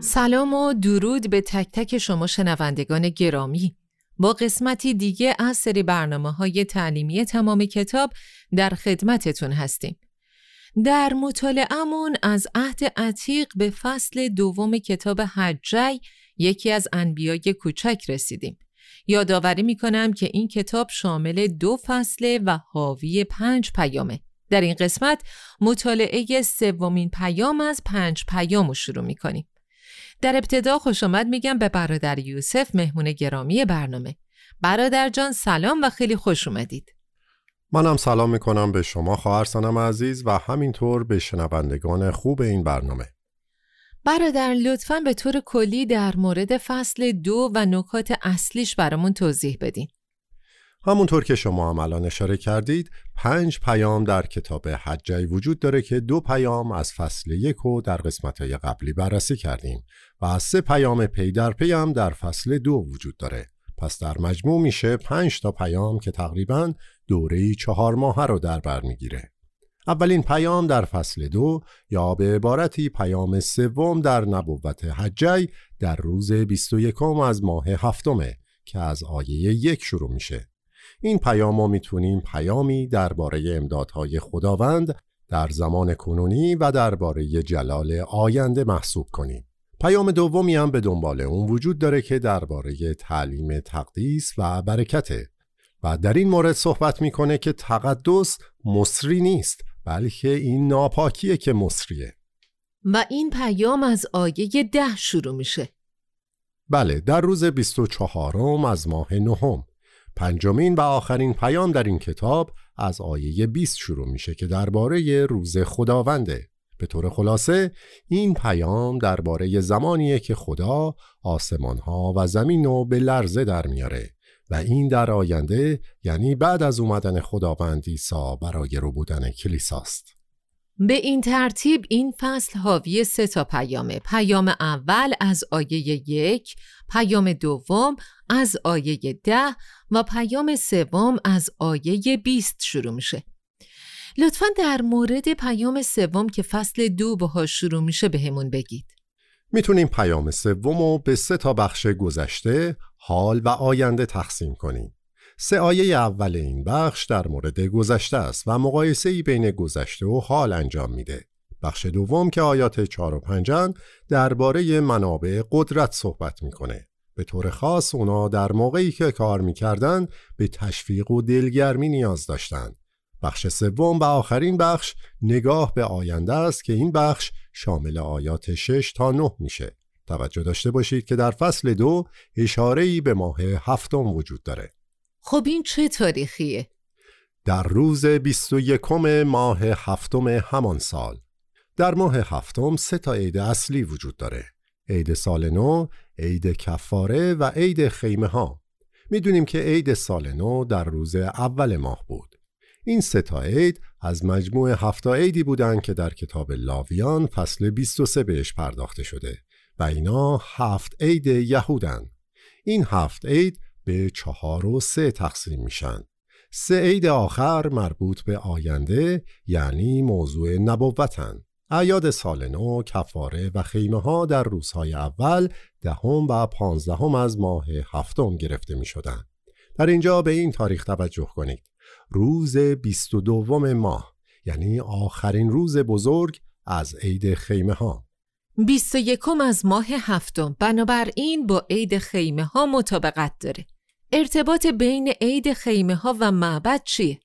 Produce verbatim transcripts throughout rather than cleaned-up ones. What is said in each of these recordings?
سلام و درود به تک تک شما شنوندگان گرامی. با قسمتی دیگه از سری برنامه‌های تعلیمی تمام کتاب در خدمتتون هستیم. در مطالعه‌مون از عهد عتیق به فصل دوم کتاب حجی، یکی از انبیای کوچک رسیدیم. یادآوری می‌کنم که این کتاب شامل دو فصله و حاوی پنج پیامه. در این قسمت مطالعه سومین پیام از پنج پیامو شروع می‌کنیم. در ابتدا خوش آمد میگم به برادر یوسف، مهمون گرامی برنامه. برادر جان سلام و خیلی خوش اومدید. منم سلام میکنم به شما خواهرسانم عزیز و همینطور به شنوندگان خوب این برنامه. برادر لطفاً به طور کلی در مورد فصل دو و نکات اصلیش برامون توضیح بدین. همونطور که شما هم الان اشاره کردید، پنج پیام در کتاب حجی وجود داره که دو پیام از فصل یک رو در قسمت‌های قبلی بررسی کردیم و از سه پیام پی در پی هم در فصل دو وجود داره. پس در مجموع میشه پنج تا پیام که تقریباً دوره‌ای چهار ماهه رو در بر میگیره. اولین پیام در فصل دو یا به عبارتی پیام سوم در نبوت حجی در روز بیست و یکم از ماه هفتمه که از آیه یک شروع میشه. این پیام رو میتونیم پیامی درباره امدادهای خداوند در زمان کنونی و درباره جلال آینده محسوب کنیم. پیام دومی هم به دنبال اون وجود داره که درباره تعلیم تقدیس و برکته و در این مورد صحبت میکنه که تقدس مصری نیست، بلکه این ناپاکیه که مصریه. و این پیام از آیه ده شروع میشه. بله، در روز بیست و چهارم از ماه نهم. پنجمین و آخرین پیام در این کتاب از آیه بیست شروع میشه که درباره روز خداونده. به طور خلاصه این پیام درباره زمانیه که خدا آسمانها و زمین رو به لرزه در میاره و این در آینده، یعنی بعد از اومدن خداوند عیسی برای رو بودن کلیساست. به این ترتیب این فصل حاوی سه تا پیامه. پیام اول از آیه یک، پیام دوم از آیه ده و پیام سوم از آیه بیست شروع میشه. لطفاً در مورد پیام سوم که فصل دو باهاش شروع میشه به همون بگید. میتونیم پیام سوم رو به سه تا بخش گذشته، حال و آینده تقسیم کنیم. سه آیه اول این بخش در مورد گذشته است و مقایسه‌ای بین گذشته و حال انجام میده. بخش دوم که آیات چهار و پنج درباره منابع قدرت صحبت میکنه. به طور خاص اونا در موقعی که کار میکردن به تشویق و دلگرمی نیاز داشتن. بخش سوم و آخرین بخش نگاه به آینده است که این بخش شامل آیات شش تا نه میشه. توجه داشته باشید که در فصل دو اشاره‌ای به ماه هفتم وجود داره. خب این چه تاریخیه؟ در روز بیست و یکم ماه هفتم همان سال. در ماه هفتم سه تا عید اصلی وجود داره: عید سال نو، عید کفاره و عید خیمه ها. میدونیم که عید سال نو در روز اول ماه بود. این سه تا عید از مجموع هفت عیدی بودن که در کتاب لاویان فصل بیست و سه بهش پرداخته شده و اینا هفت عید یهودن. این هفت عید به چهار و سه تقسیم میشن. سه عید آخر مربوط به آینده، یعنی موضوع نبوتن. اعیاد سال نو، کفاره و خیمه ها در روزهای اول، دهم و پانزدهم از ماه هفتم گرفته می شدن. در اینجا به این تاریخ توجه کنید: روز بیست و دوم ماه، یعنی آخرین روز بزرگ از عید خیمه ها. بیست و یکم از ماه هفتم بنابراین با عید خیمه ها مطابقت داره. ارتباط بین عید خیمه ها و معبد چیه؟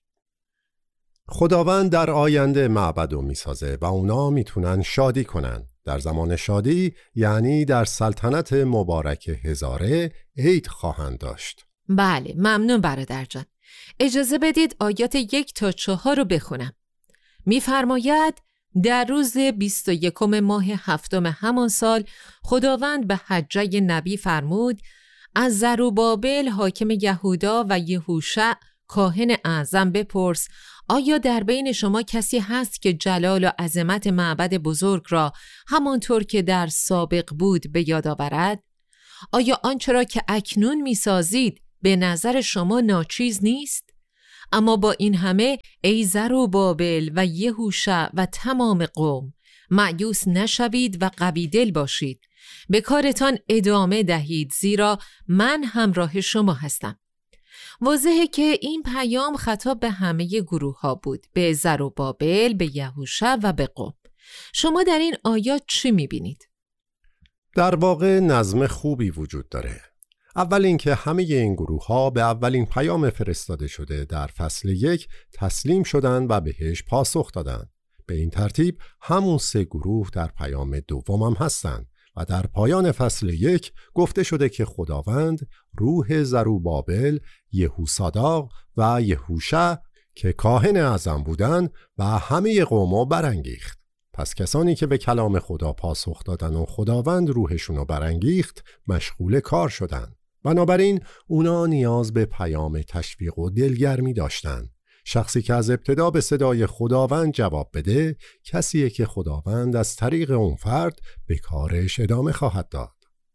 خداوند در آینده معبد رو میسازه و اونا میتونن شادی کنن. در زمان شادی، یعنی در سلطنت مبارک هزاره، عید خواهند داشت. بله، ممنون برادر جان. اجازه بدید آیات یک تا چهار رو بخونم. میفرماید: در روز بیست و یکم ماه هفتم همان سال خداوند به حجی نبی فرمود: از زروبابل حاکم یهودا و یهوشع کاهن اعظم بپرس آیا در بین شما کسی هست که جلال و عظمت معبد بزرگ را همانطور که در سابق بود به یاد آورد؟ آیا آنچه را که اکنون می سازید به نظر شما ناچیز نیست؟ اما با این همه ای زروبابل و یهوشع و تمام قوم، مایوس نشوید و قوی دل باشید، به کارتان ادامه دهید زیرا من همراه شما هستم. واضحه که این پیام خطاب به همه گروه ها بود، به زروبابل، به یهوشع و به قوم. شما در این آیات چی میبینید؟ در واقع نظم خوبی وجود داره. اول اینکه همه این گروه ها به اولین پیام فرستاده شده در فصل یک تسلیم شدن و بهش پاسخ دادن. به این ترتیب همون سه گروه در پیام دوم هم هستن و در پایان فصل یک گفته شده که خداوند روح زروبابل، یهوصداق و یهوشع که کاهن اعظم بودن و همه قومو برانگیخت. پس کسانی که به کلام خدا پاسخ دادن و خداوند روحشونو برانگیخت مشغول کار شدن. بنابراین اونا نیاز به پیام تشویق و دلگرمی داشتن. شخصی که از ابتدا به صدای خداوند جواب بده کسیه که خداوند از طریق اون فرد به کارش ادامه خواهد داد.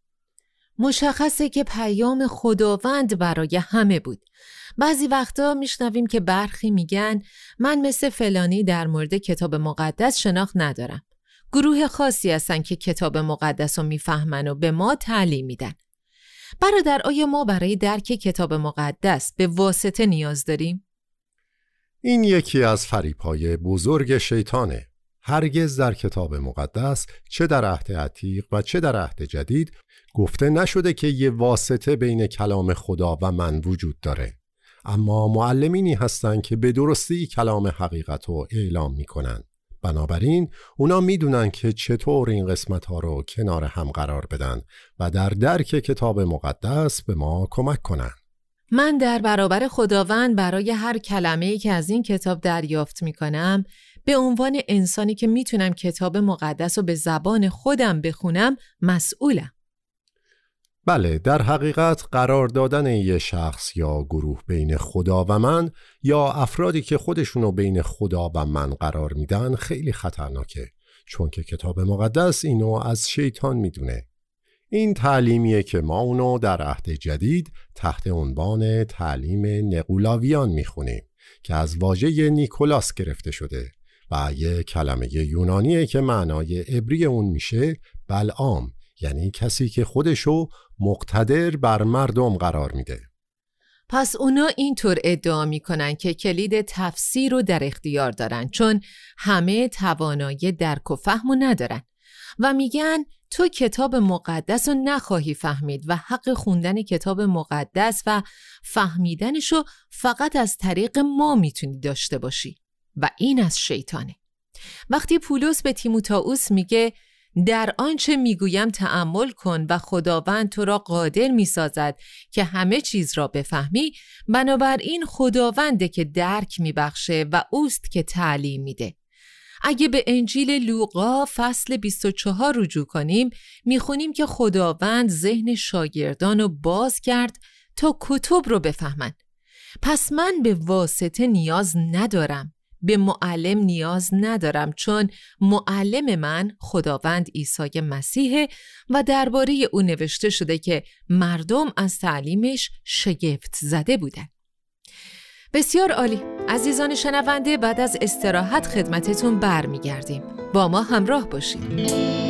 مشخصه که پیام خداوند برای همه بود. بعضی وقتا میشنویم که برخی میگن من مثل فلانی در مورد کتاب مقدس شناخت ندارم. گروه خاصی هستن که کتاب مقدس رو میفهمن و به ما تعلیم میدن. برادر، آیا ما برای درک کتاب مقدس به واسطه نیاز داریم؟ این یکی از فریب‌های بزرگ شیطانه. هرگز در کتاب مقدس چه در عهد عتیق و چه در عهد جدید گفته نشده که یه واسطه بین کلام خدا و من وجود داره. اما معلمینی هستن که به درستی کلام حقیقت رو اعلام میکنن. بنابراین اونا میدونن که چطور این قسمت ها رو کنار هم قرار بدن و در درک کتاب مقدس به ما کمک کنن. من در برابر خداوند برای هر کلمه‌ای که از این کتاب دریافت میکنم به عنوان انسانی که میتونم کتاب مقدس رو به زبان خودم بخونم مسئولم. بله، در حقیقت قرار دادن یه شخص یا گروه بین خدا و من یا افرادی که خودشونو بین خدا و من قرار میدن خیلی خطرناکه، چون که کتاب مقدس اینو از شیطان میدونه. این تعلیمیه که ما اونو در عهد جدید تحت عنوان تعلیم نقولاویان میخونیم که از واژه نیکولاس گرفته شده و یه کلمه یونانیه که معنای عبری اون میشه بلعام، یعنی کسی که خودشو مقتدر بر مردم قرار میده. پس اونا اینطور ادعا میکنن که کلید تفسیر رو در اختیار دارن، چون همه توانایی درک و فهم رو ندارن و میگن تو کتاب مقدس رو نخواهی فهمید و حق خوندن کتاب مقدس و فهمیدنشو فقط از طریق ما میتونی داشته باشی و این از شیطانه. وقتی پولس به تیموتائوس میگه در آنچه میگویم تأمل کن و خداوند تو را قادر میسازد که همه چیز را بفهمی، بنابراین خداونده که درک میبخشه و اوست که تعلیم میده. اگه به انجیل لوقا فصل بیست و چهار رجوع کنیم، میخونیم که خداوند ذهن شاگردان رو باز کرد تا کتب رو بفهمن. پس من به واسطه نیاز ندارم، به معلم نیاز ندارم، چون معلم من خداوند عیسی مسیحه و درباره او نوشته شده که مردم از تعلیمش شگفت زده بودن. بسیار عالی. عزیزان شنونده، بعد از استراحت خدمتتون برمیگردیم. با ما همراه باشید.